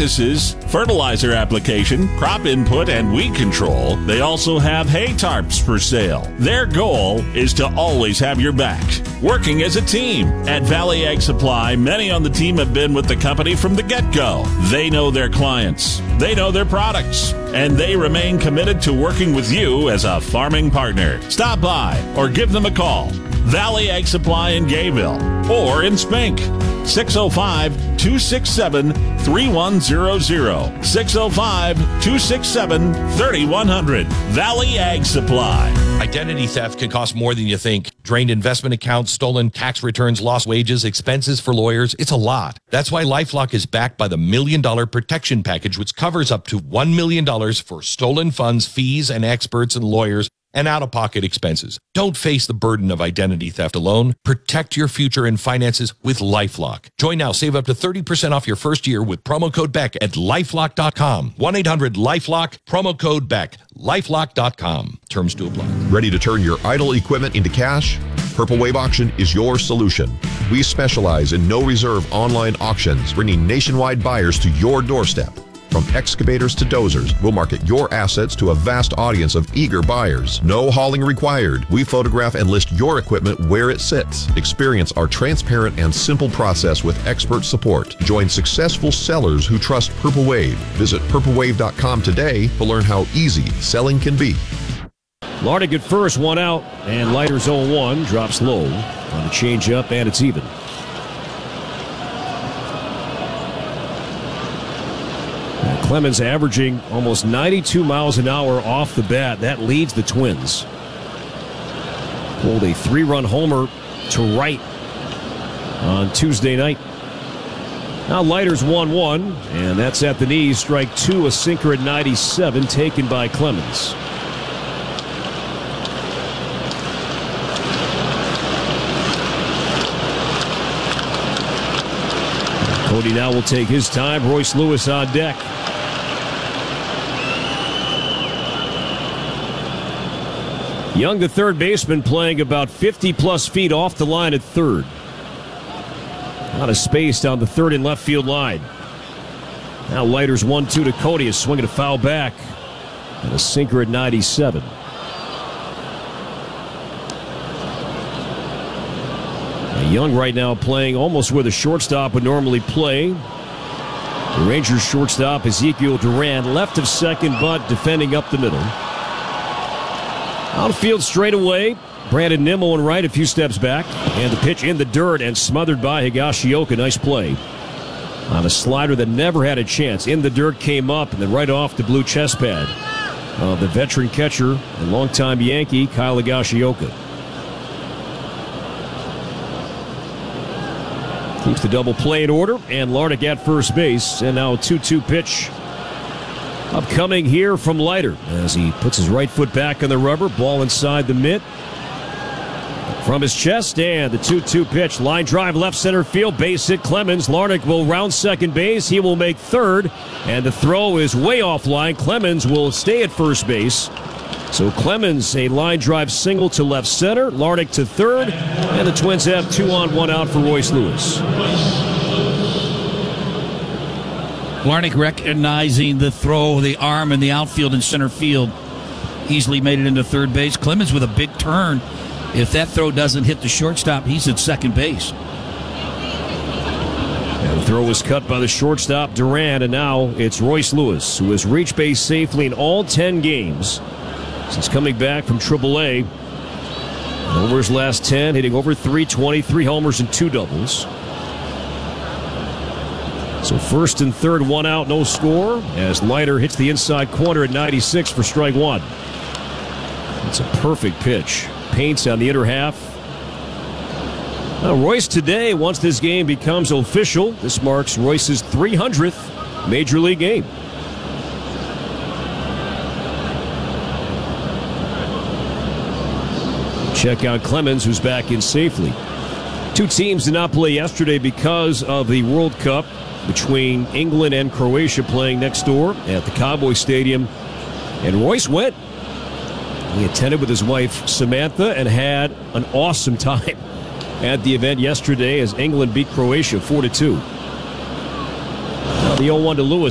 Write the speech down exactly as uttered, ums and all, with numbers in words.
practices, fertilizer application, crop input, and weed control. They also have hay tarps for sale. Their goal is to always have your back. Working as a team. At Valley Ag Supply, many on the team have been with the company from the get-go. They know their clients. They know their products. And they remain committed to working with you as a farming partner. Stop by or give them a call. Valley Ag Supply in Gayville or in Spink. six oh five, two six seven, three one zero zero. six oh five, two six seven, three one zero zero. Valley Ag Supply. Identity theft can cost more than you think. Drained investment accounts, stolen tax returns, lost wages, expenses for lawyers. It's a lot. That's why LifeLock is backed by the Million Dollar Protection Package, which covers up to one million dollars for stolen funds, fees, and experts and lawyers, and out-of-pocket expenses. Don't face the burden of identity theft alone. Protect your future and finances with LifeLock. Join now. Save up to thirty percent off your first year with promo code Beck at lifelock dot com. one eight hundred lifelock, promo code Beck. lifelock dot com. Terms to apply. Ready to turn your idle equipment into cash? Purple Wave Auction is your solution. We specialize in no-reserve online auctions, bringing nationwide buyers to your doorstep. From excavators to dozers, we'll market your assets to a vast audience of eager buyers. No hauling required. We photograph and list your equipment where it sits. Experience our transparent and simple process with expert support. Join successful sellers who trust Purple Wave. Visit purple wave dot com today to learn how easy selling can be. Lardick at first, one out, and Leiter's oh one, drops low on a changeup, and it's even. Clemens averaging almost ninety-two miles an hour off the bat. That leads the Twins. Pulled a three-run homer to right on Tuesday night. Now Leiter's one one, and that's at the knees. Strike two, a sinker at ninety-seven, taken by Clemens. Cody now will take his time. Royce Lewis on deck. Young, the third baseman, playing about fifty plus feet off the line at third. A lot of space down the third and left field line. Now Leiter's one two to Cody. A swing and a foul back. And a sinker at ninety-seven. Young right now playing almost where the shortstop would normally play. The Rangers shortstop Ezekiel Duran, left of second, but defending up the middle. Outfield straight away. Brandon Nimmo and right a few steps back. And the pitch in the dirt and smothered by Higashioka. Nice play. On a slider that never had a chance. In the dirt, came up, and then right off the blue chest pad of the veteran catcher and longtime Yankee, Kyle Higashioka. Keeps the double play in order, and Lardick at first base. And now a two two pitch upcoming here from Leiter as he puts his right foot back on the rubber. Ball inside the mitt. From his chest, and the two two pitch. Line drive left center field. Base hit Clemens. Lardick will round second base. He will make third, and the throw is way offline. Clemens will stay at first base. So Clemens, a line drive single to left center. Lardick to third, and the Twins have two on, one out for Royce Lewis. Lardick recognizing the throw, the arm in the outfield and center field. Easily made it into third base. Clemens with a big turn. If that throw doesn't hit the shortstop, he's at second base. And the throw was cut by the shortstop, Duran, and now it's Royce Lewis, who has reached base safely in all ten games since coming back from triple A. Over his last ten, hitting over three twenty, three homers and two doubles. So first and third, one out, no score, as Leiter hits the inside corner at ninety-six for strike one. It's a perfect pitch. Paints on the inner half. Now Royce today, once this game becomes official, this marks Royce's three hundredth Major League game. Check out Clemens, who's back in safely. Two teams did not play yesterday because of the World Cup between England and Croatia playing next door at the Cowboy Stadium. And Royce went. He attended with his wife Samantha and had an awesome time at the event yesterday as England beat Croatia four to two. Now the oh one to Lewis.